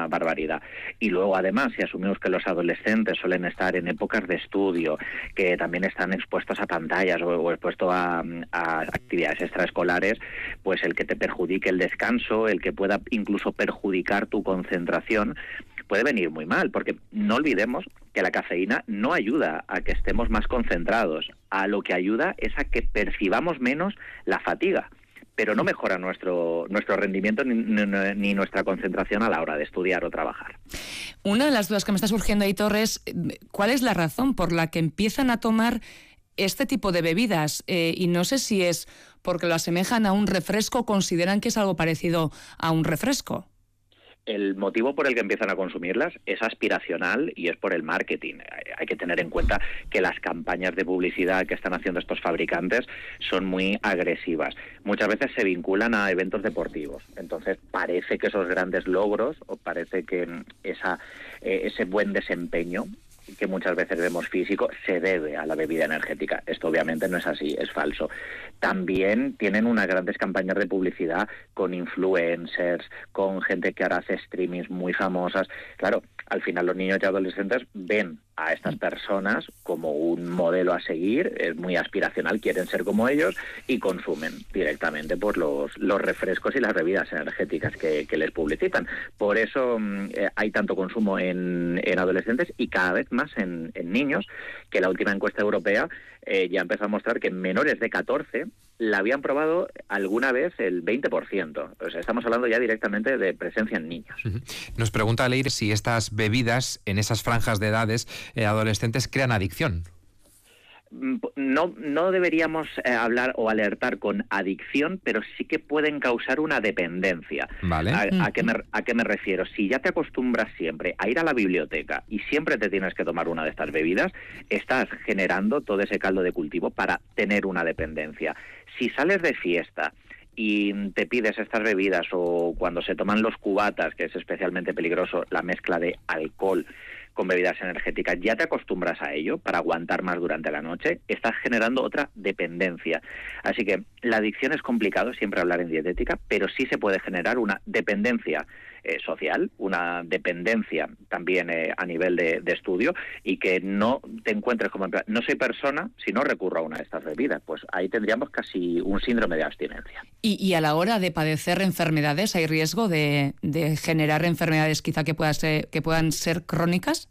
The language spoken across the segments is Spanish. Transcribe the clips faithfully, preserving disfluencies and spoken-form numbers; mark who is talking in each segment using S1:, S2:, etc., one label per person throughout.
S1: una barbaridad. Y luego, además, si asumimos que los adolescentes suelen estar en épocas de estudio, que también están expuestos a pantallas o, o expuestos a, a actividades extraescolares, pues el que te perjudique el descanso, el que pueda incluso perjudicar tu concentración, puede venir muy mal, porque no olvidemos que la cafeína no ayuda a que estemos más concentrados, a lo que ayuda es a que percibamos menos la fatiga, pero no mejora nuestro nuestro rendimiento ni, ni, ni nuestra concentración a la hora de estudiar o trabajar.
S2: Una de las dudas que me está surgiendo ahí, Torres, ¿cuál es la razón por la que empiezan a tomar este tipo de bebidas? Eh, y no sé si es porque lo asemejan a un refresco, consideran que es algo parecido a un refresco.
S1: El motivo por el que empiezan a consumirlas es aspiracional y es por el marketing. Hay que tener en cuenta que las campañas de publicidad que están haciendo estos fabricantes son muy agresivas. Muchas veces se vinculan a eventos deportivos. Entonces parece que esos grandes logros o parece que esa, eh, ese buen desempeño que muchas veces vemos físico se debe a la bebida energética. Esto obviamente no es así, es falso. También tienen unas grandes campañas de publicidad con influencers, con gente que ahora hace streamings muy famosas. Claro, al final los niños y adolescentes ven a estas personas como un modelo a seguir, es muy aspiracional, quieren ser como ellos y consumen directamente pues, los, los refrescos y las bebidas energéticas que, que les publicitan. Por eso eh, hay tanto consumo en, en adolescentes y cada vez más en, en niños, que la última encuesta europea eh, ya empezó a mostrar que en menores de catorce la habían probado alguna vez el veinte por ciento. O sea, estamos hablando ya directamente de presencia en niños.
S3: Uh-huh. Nos pregunta Leire si estas bebidas en esas franjas de edades eh, adolescentes crean adicción.
S1: No, no deberíamos eh, hablar o alertar con adicción, pero sí que pueden causar una dependencia.
S3: Vale.
S1: ¿A, a, qué me, ¿A qué me refiero? Si ya te acostumbras siempre a ir a la biblioteca y siempre te tienes que tomar una de estas bebidas, estás generando todo ese caldo de cultivo para tener una dependencia. Si sales de fiesta y te pides estas bebidas o cuando se toman los cubatas, que es especialmente peligroso la mezcla de alcohol con bebidas energéticas, ya te acostumbras a ello para aguantar más durante la noche, estás generando otra dependencia. Así que la adicción es complicado siempre hablar en dietética, pero sí se puede generar una dependencia eh, social, una dependencia también eh, a nivel de, de estudio y que no te encuentres como en plan, no soy persona si no recurro a una de estas bebidas. Pues ahí tendríamos casi un síndrome de abstinencia.
S2: Y, y a la hora de padecer enfermedades, ¿hay riesgo de, de generar enfermedades quizá que, pueda ser, que puedan ser crónicas?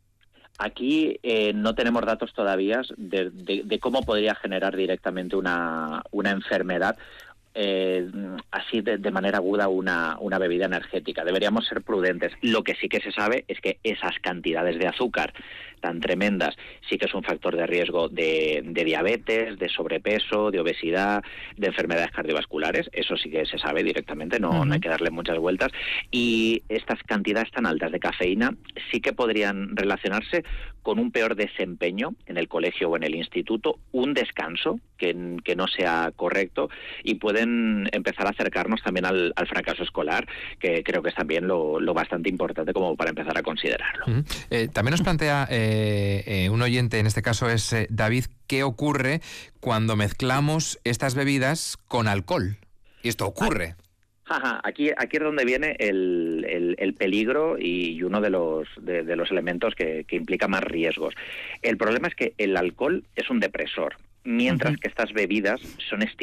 S1: Aquí eh, no tenemos datos todavía de, de, de cómo podría generar directamente una, una enfermedad eh, así de, de manera aguda una, una bebida energética. Deberíamos ser prudentes. Lo que sí que se sabe es que esas cantidades de azúcar tan tremendas sí que es un factor de riesgo de, de diabetes, de sobrepeso, de obesidad, de enfermedades cardiovasculares. Eso sí que se sabe directamente, no, uh-huh. no hay que darle muchas vueltas. Y estas cantidades tan altas de cafeína sí que podrían relacionarse con un peor desempeño en el colegio o en el instituto, un descanso que, que no sea correcto y pueden empezar a acercarnos también al, al fracaso escolar, que creo que es también lo, lo bastante importante como para empezar a considerarlo.
S3: Uh-huh. eh, también nos plantea eh, eh, un oyente, en este caso es eh, David, ¿qué ocurre cuando mezclamos estas bebidas con alcohol? Y esto ocurre.
S1: Ajá, aquí, aquí es donde viene el, el, el peligro y uno de los, de, de los elementos que, que implica más riesgos. El problema es que el alcohol es un depresor, mientras uh-huh. que estas bebidas son estimulantes.